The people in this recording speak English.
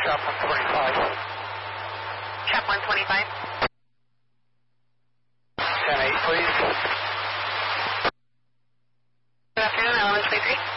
Shop 125. Shop 125. 10-8, please. Good afternoon, Element 23.